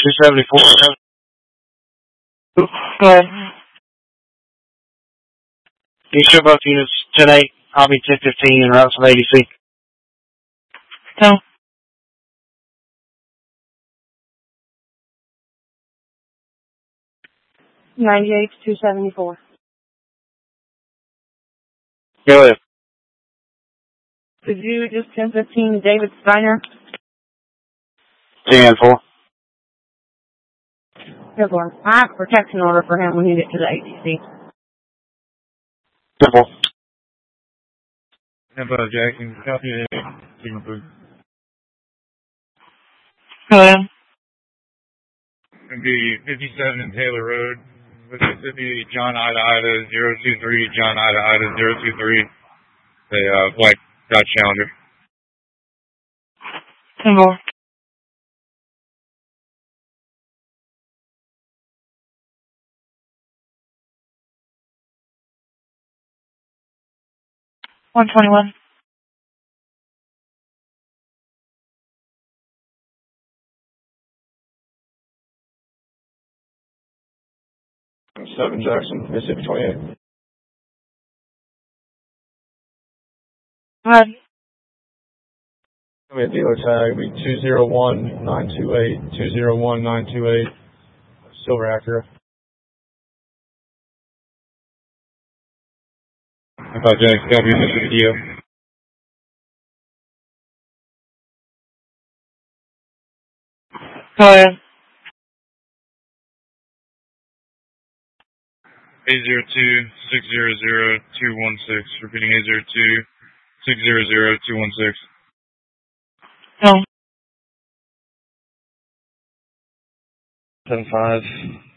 274. Go ahead. Can you show both units 10-8? I'll be 10-15 and routes of ADC. No. 98-274. Go ahead. Could you just 1015 David Steiner? 10-4. Here for him. I have a protection order for him when you get to the ATC. 10-4. Empire Jackson, copy Signal Booth. Go ahead. It'd be 57 Taylor Road, Mississippi, John Ida, 023, John Ida, 023. A black Dodge Challenger. 10-4. $121. Seven Jackson, Mississippi 28. Go ahead. I mean, dealer tag would be 201928, 201928, Silver Acura. Empire Jackson, copy Mississippi DO. Go ahead. 802-600-216. Repeating 802-600-216. No. 7-5.